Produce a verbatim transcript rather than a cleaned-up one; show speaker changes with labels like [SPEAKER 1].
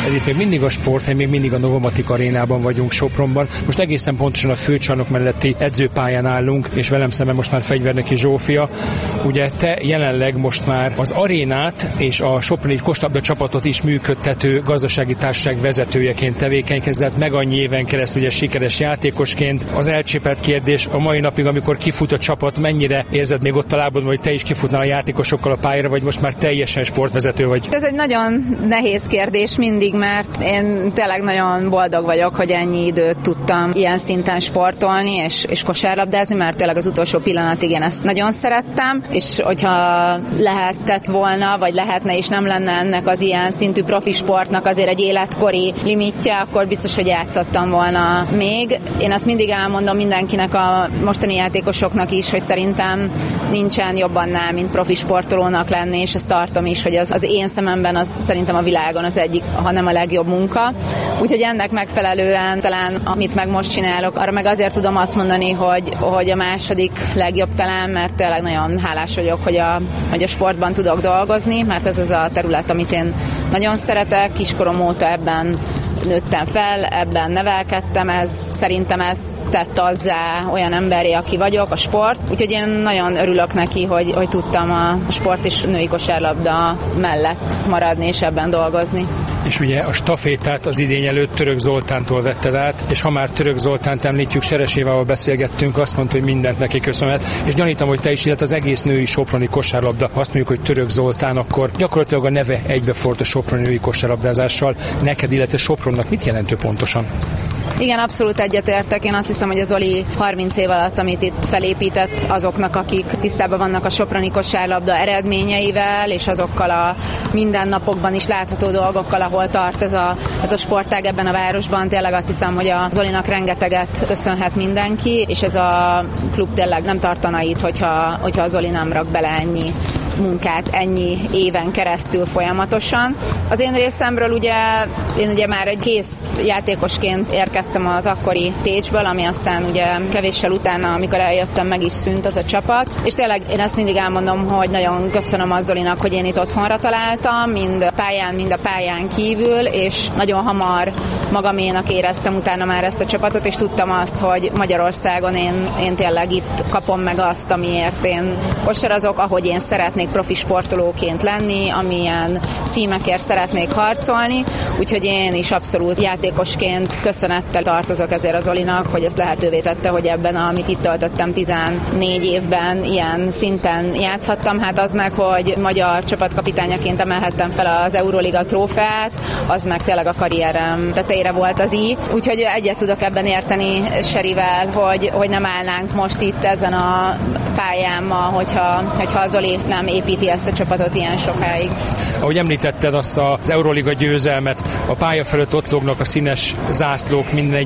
[SPEAKER 1] Ez itt még mindig a Sporthely, még mindig a Novomatic arénában vagyunk Sopronban. Most egészen pontosan a főcsarnok melletti edzőpályán állunk, és velem szemben most már Fegyverneki Zsófia. Ugye te jelenleg most már az arénát és a soproni kosárlabda csapatot is működtető gazdasági társaság vezetőjeként tevékenykedsz, meg annyi éven keresztül ugye sikeres játékosként. Az elcsépelt kérdés a mai napig, amikor kifut a csapat, mennyire érzed még ott a lábodban, hogy te is kifutnál a játékosokkal a pályára, vagy most már teljesen sportvezető vagy?
[SPEAKER 2] Ez egy nagyon nehéz kérdés mindig, mert én tényleg nagyon boldog vagyok, hogy ennyi időt tudtam ilyen szinten sportolni és, és kosárlabdázni, mert tényleg az utolsó pillanatig én ezt nagyon szerettem, és hogyha lehetett volna, vagy lehetne és nem lenne ennek az ilyen szintű profi sportnak azért egy életkori limitje, akkor biztos, hogy játszottam volna még. Én azt mindig elmondom mindenkinek, a mostani játékosoknak is, hogy szerintem nincsen jobb annál, mint profi sportolónak lenni, és ezt tartom is, hogy az, az én szememben az szerintem a világon az egyik, ha nem a legjobb munka. Úgyhogy ennek megfelelően talán, amit meg most csinálok, arra meg azért tudom azt mondani, hogy, hogy a második legjobb talán, mert tényleg nagyon hálás vagyok, hogy a, hogy a sportban tudok dolgozni, mert ez az a terület, amit én nagyon szeretek, kiskorom óta ebben nőttem fel, ebben nevelkedtem, ez szerintem ez tett azzá olyan emberi, aki vagyok, a sport. Úgyhogy én nagyon örülök neki, hogy, hogy tudtam a sport és női kosárlabda mellett maradni és ebben dolgozni.
[SPEAKER 1] És ugye a stafétát az idény előtt Török Zoltántól vetted át, és ha már Török Zoltánt említjük, Seres Évával beszélgettünk, azt mondta, hogy mindent neki köszönhet, és gyanítom, hogy te is, illetve az egész női soproni kosárlabda, azt mondjuk, hogy Török Zoltán, akkor gyakorlatilag a neve egybefort a soproni női kosárlabdázással. Neked, illetve Sopronnak mit jelentő pontosan?
[SPEAKER 2] Igen, abszolút egyetértek. Én azt hiszem, hogy az Zoli harminc év alatt, amit itt felépített, azoknak, akik tisztában vannak a soproni kosárlabda eredményeivel, és azokkal a mindennapokban is látható dolgokkal, ahol tart ez a, ez a sportág ebben a városban. Tényleg azt hiszem, hogy a Zolinak rengeteget köszönhet mindenki, és ez a klub tényleg nem tartana itt, hogyha, hogyha a Zoli nem rak bele ennyi munkát ennyi éven keresztül folyamatosan. Az én részemről ugye, én ugye már egy kész játékosként érkeztem az akkori Pécsből, ami aztán ugye kevéssel utána, amikor eljöttem, meg is szűnt az a csapat, és tényleg én ezt mindig elmondom, hogy nagyon köszönöm az Zolinak, hogy én itt otthonra találtam, mind pályán, mind a pályán kívül, és nagyon hamar magaménak éreztem utána már ezt a csapatot, és tudtam azt, hogy Magyarországon én, én tényleg itt kapom meg azt, amiért én kosarazok, ahogy én szeretnék profi sportolóként lenni, amilyen címekért szeretnék harcolni, úgyhogy én is abszolút játékosként köszönettel tartozok ezért az Zolinak, hogy ezt lehetővé tette, hogy ebben, amit itt töltöttem tizennégy évben, ilyen szinten játszhattam. Hát az meg, hogy magyar csapatkapitányaként emelhettem fel az Euroliga trófeát, az meg tényleg a karrierem tetejére volt az í. Úgyhogy egyet tudok ebben érteni Serivel, hogy, hogy nem állnánk most itt ezen a pályán ma, hogyha, hogyha a Zoli nem építi ezt a csapatot ilyen sokáig.
[SPEAKER 1] Ahogy említetted azt az Euroliga győzelmet, a pálya felett ott lógnak a színes zászlók minden